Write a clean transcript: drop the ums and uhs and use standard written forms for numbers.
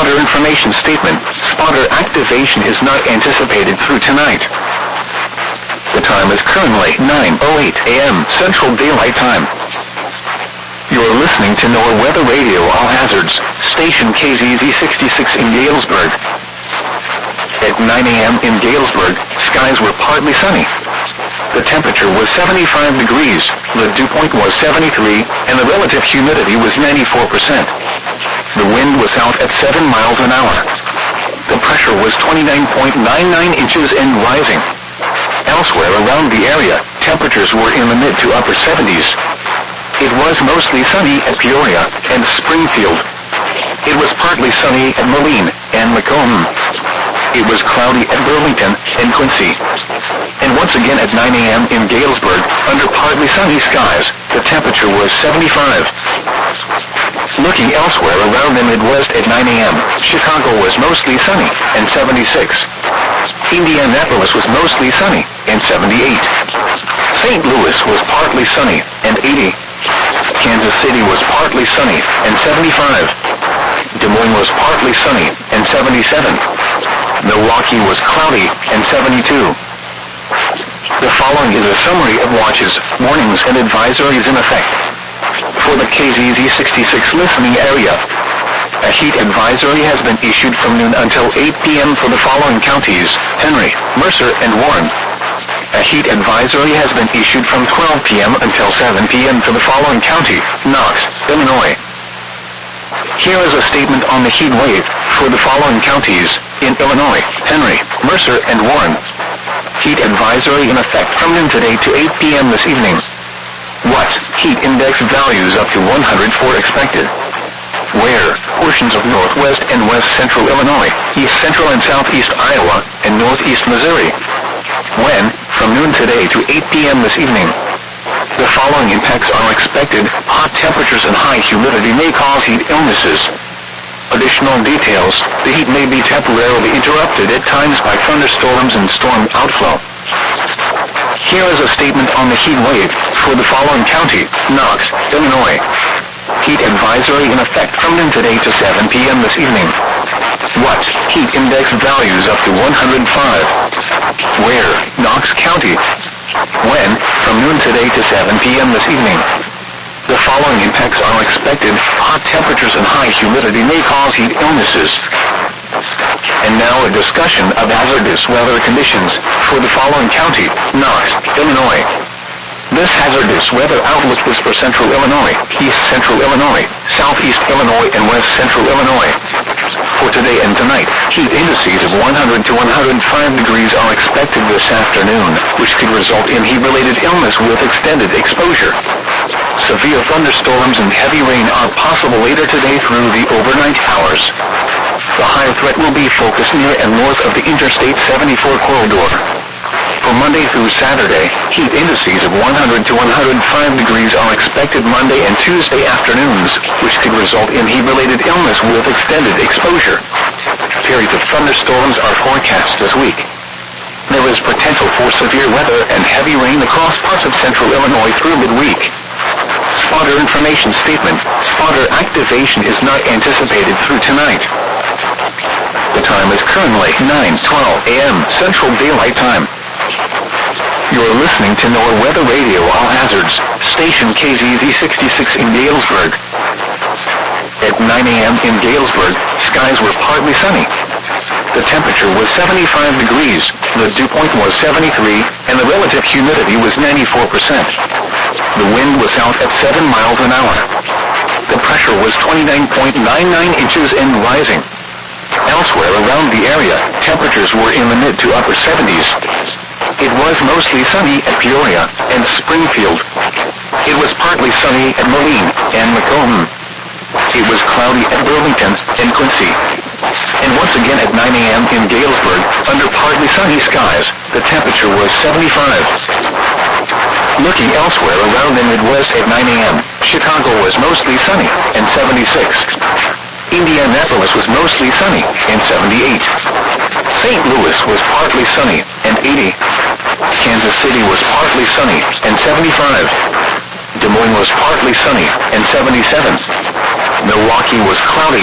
Spotter information statement. Spotter activation is not anticipated through tonight. The time is currently 9:08 a.m. Central Daylight Time. You're listening to NOAA Weather Radio All Hazards, station KZZ66 in Galesburg. At 9 a.m. in Galesburg, skies were partly sunny. The temperature was 75 degrees, the dew point was 73, and the relative humidity was 94%. The wind was out at 7 miles an hour. The pressure was 29.99 inches and rising. Elsewhere around the area, temperatures were in the mid to upper 70s. It was mostly sunny at Peoria and Springfield. It was partly sunny at Moline and Macomb. It was cloudy at Burlington and Quincy. And once again at 9 a.m. in Galesburg, under partly sunny skies, the temperature was 75. Looking elsewhere around the Midwest at 9 a.m., Chicago was mostly sunny and 76. Indianapolis was mostly sunny and 78. St. Louis was partly sunny and 80. Kansas City was partly sunny and 75. Des Moines was partly sunny and 77. Milwaukee was cloudy and 72. The following is a summary of watches, warnings, and advisories in effect. For the KZZ66 listening area, a heat advisory has been issued from noon until 8 p.m. for the following counties: Henry, Mercer, and Warren. A heat advisory has been issued from 12 p.m. until 7 p.m. for the following county: Knox, Illinois. Here is a statement on the heat wave for the following counties in Illinois: Henry, Mercer, and Warren. Heat advisory in effect from noon today to 8 p.m. this evening. What? Heat index values up to 104 expected. Where? Portions of northwest and west central Illinois, east central and southeast Iowa, and northeast Missouri. When? From noon today to 8 p.m. this evening. The following impacts are expected. Hot temperatures and high humidity may cause heat illnesses. Additional details: the heat may be temporarily interrupted at times by thunderstorms and storm outflow. Here is a statement on the heat wave for the following county: Knox, Illinois. Heat advisory in effect from noon today to 7 p.m. this evening. What? Heat index values up to 105. Where? Knox County. When? From noon today to 7 p.m. this evening. The following impacts are expected. Hot temperatures and high humidity may cause heat illnesses. And now a discussion of hazardous weather conditions for the following county: Knox, Illinois. This hazardous weather outlook is for central Illinois, east central Illinois, southeast Illinois, and west central Illinois. For today and tonight, heat indices of 100 to 105 degrees are expected this afternoon, which could result in heat-related illness with extended exposure. Severe thunderstorms and heavy rain are possible later today through the overnight hours. The high threat will be focused near and north of the Interstate 74 corridor. For Monday through Saturday, heat indices of 100 to 105 degrees are expected Monday and Tuesday afternoons, which could result in heat-related illness with extended exposure. Periods of thunderstorms are forecast this week. There is potential for severe weather and heavy rain across parts of central Illinois through midweek. Spotter information statement. Spotter activation is not anticipated through tonight. The time is currently 9:12 a.m. Central Daylight Time. You're listening to NOAA Weather Radio All Hazards, station KZZ66 in Galesburg. At 9 a.m. in Galesburg, skies were partly sunny. The temperature was 75 degrees, the dew point was 73, and the relative humidity was 94%. The wind was out at 7 miles an hour. The pressure was 29.99 inches and rising. Elsewhere around the area, temperatures were in the mid to upper 70s. It was mostly sunny at Peoria and Springfield. It was partly sunny at Moline and Macomb. It was cloudy at Burlington and Quincy. And once again at 9 a.m. in Galesburg, under partly sunny skies, the temperature was 75. Looking elsewhere around the Midwest at 9 a.m., Chicago was mostly sunny and 76. Indianapolis was mostly sunny and 78. St. Louis was partly sunny and 80. Kansas City was partly sunny and 75. Des Moines was partly sunny and 77. Milwaukee was cloudy